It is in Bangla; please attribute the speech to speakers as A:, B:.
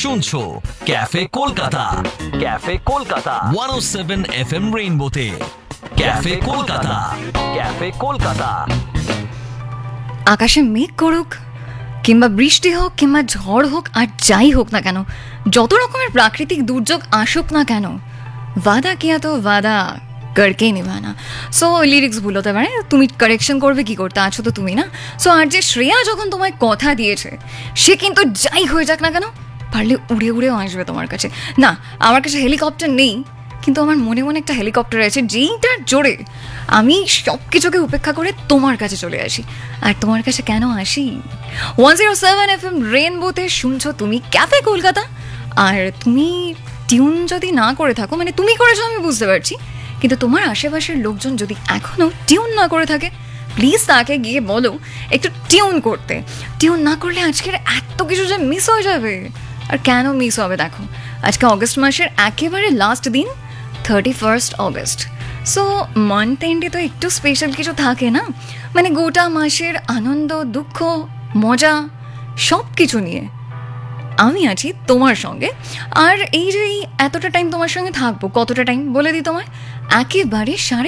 A: শুনছো cafe Kolkata 107 FM রেইনবোতে cafe Kolkata.
B: আকাশে মেঘ করুক কিংবা বৃষ্টি হোক কিংবা ঝড় হোক আর যাই হোক না কেন, যত রকমের প্রাকৃতিক দুর্যোগ আসুক না কেন, ওয়াদা কিয়া তো ওয়াদা করকেই নিভানা। সো লিরিক্স ভুলোতে পারে, তুমি কারেকশন করবে কি করতে আছো তো তুমি না। সো আর যে শ্রেয়া যখন তোমায় কথা দিয়েছে, সে কিন্তু যাই হয়ে যাক না কেন, পারলে উড়ে উড়েও আসবে তোমার কাছে। না, আমার কাছে হেলিকপ্টার নেই, কিন্তু আমার মনে মনে একটা হেলিকপ্টার আছে যেইটার জোরে আমি সব কিছুকে উপেক্ষা করে তোমার কাছে চলে আসি। আর তোমার কাছে কেন আসি? 107 FM রেইনবোতে শুনছো তুমি ক্যাফে কলকাতা। আর তুমি টিউন যদি না করে থাকো, মানে তুমি করেছো আমি বুঝতে পারছি, কিন্তু তোমার আশেপাশের লোকজন যদি এখনও টিউন না করে থাকে, প্লিজ তাকে গিয়ে বলো একটু টিউন করতে। টিউন না করলে আজকের এত কিছু যে মিস হয়ে যাবে। আর কেন মিস হবে দেখো, আজকে অগস্ট মাসের একেবারে লাস্ট দিন, 31 অগস্ট। সো মান্থ এন্ডে তো একটু স্পেশাল কিছু থাকে না, মানে গোটা মাসের আনন্দ দুঃখ মজা সব কিছু নিয়ে আমি আছি তোমার সঙ্গে। আর এই যে এতটা টাইম তোমার সঙ্গে থাকবো, কতটা টাইম বলে দিই তোমায়, একেবারে